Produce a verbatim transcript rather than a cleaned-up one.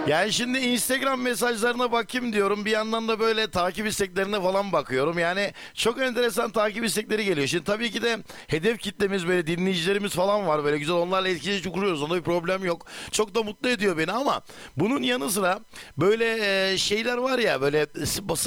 Yani şimdi Instagram mesajlarına bakayım diyorum. Bir yandan da böyle takip isteklerine falan bakıyorum. Yani çok enteresan takip istekleri geliyor. Şimdi tabii ki de hedef kitlemiz böyle dinleyicilerimiz falan var. Böyle güzel onlarla etkileşim kuruyoruz. Onda bir problem yok. Çok da mutlu ediyor beni ama bunun yanı sıra böyle e, şeyler var ya böyle